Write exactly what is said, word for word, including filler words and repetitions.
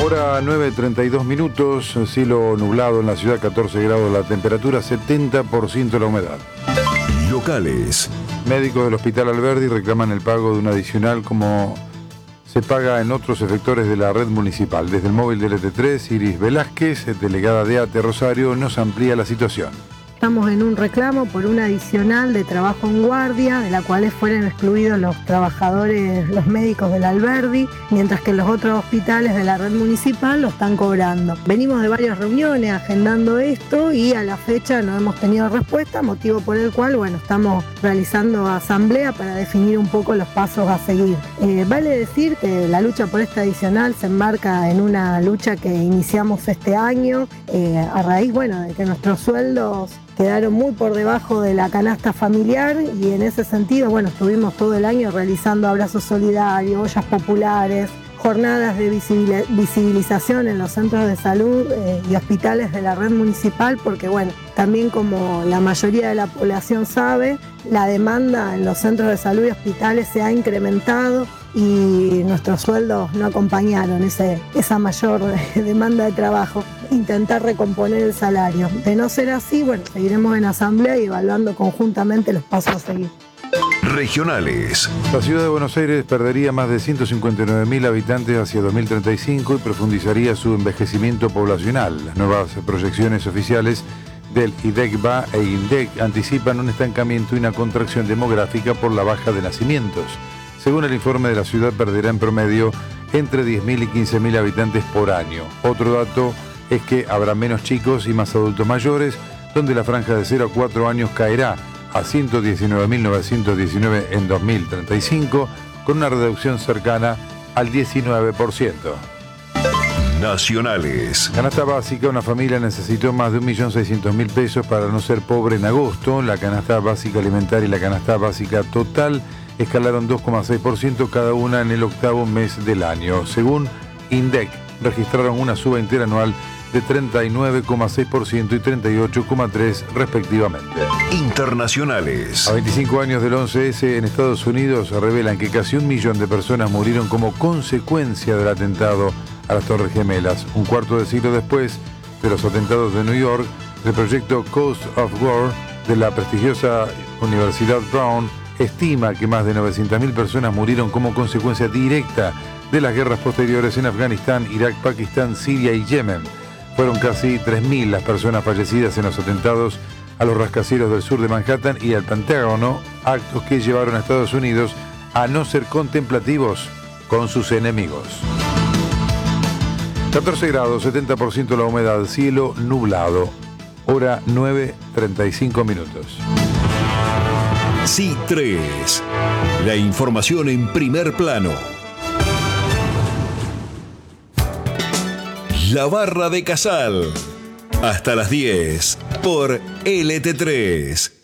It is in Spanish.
Hora nueve treinta y dos minutos, cielo nublado en la ciudad, catorce grados la temperatura, setenta por ciento la humedad. Locales. Médicos del Hospital Alberdi reclaman el pago de un adicional como se paga en otros efectores de la red municipal. Desde el móvil de L T tres, Iris Velázquez, delegada de A T E Rosario, nos amplía la situación. Estamos en un reclamo por un adicional de trabajo en guardia, de la cual fueron excluidos los trabajadores, los médicos del Alberdi, mientras que los otros hospitales de la red municipal lo están cobrando. Venimos de varias reuniones agendando esto y a la fecha no hemos tenido respuesta, motivo por el cual, bueno, estamos realizando asamblea para definir un poco los pasos a seguir. Eh, vale decir que la lucha por este adicional se enmarca en una lucha que iniciamos este año, eh, a raíz, bueno, de que nuestros sueldos quedaron muy por debajo de la canasta familiar y en ese sentido, bueno, estuvimos todo el año realizando abrazos solidarios, ollas populares, jornadas de visibilización en los centros de salud eh, y hospitales de la red municipal, porque bueno, también como la mayoría de la población sabe, la demanda en los centros de salud y hospitales se ha incrementado y nuestros sueldos no acompañaron ese, esa mayor demanda de trabajo. Intentar recomponer el salario. De no ser así, bueno, seguiremos en asamblea y evaluando conjuntamente los pasos a seguir. Regionales. La ciudad de Buenos Aires perdería más de ciento cincuenta y nueve mil habitantes hacia dos mil treinta y cinco y profundizaría su envejecimiento poblacional. Las nuevas proyecciones oficiales del IDECBA e INDEC anticipan un estancamiento y una contracción demográfica por la baja de nacimientos. Según el informe de la ciudad, perderá en promedio entre diez mil y quince mil habitantes por año. Otro dato es que habrá menos chicos y más adultos mayores, donde la franja de cero a cuatro años caerá a ciento diecinueve mil novecientos diecinueve en dos mil treinta y cinco, con una reducción cercana al diecinueve por ciento. Nacionales. Canasta básica. Una familia necesitó más de un millón seiscientos mil pesos para no ser pobre en agosto. La canasta básica alimentaria y la canasta básica total escalaron dos coma seis por ciento cada una en el octavo mes del año. Según INDEC, registraron una suba interanual de treinta y nueve coma seis por ciento y treinta y ocho coma tres por ciento respectivamente. Internacionales. A veinticinco años del once ese, en Estados Unidos revelan que casi un millón de personas murieron como consecuencia del atentado a las Torres Gemelas. Un cuarto de siglo después de los atentados de New York, el proyecto Coast of War de la prestigiosa Universidad Brown estima que más de novecientas mil personas murieron como consecuencia directa de las guerras posteriores en Afganistán, Irak, Pakistán, Siria y Yemen. Fueron casi tres mil las personas fallecidas en los atentados a los rascacielos del sur de Manhattan y al Pentágono, actos que llevaron a Estados Unidos a no ser contemplativos con sus enemigos. catorce grados, setenta por ciento la humedad, cielo nublado, hora nueve treinta y cinco minutos. C I tres, la información en primer plano. La Barra de Casal, hasta las diez por L T tres.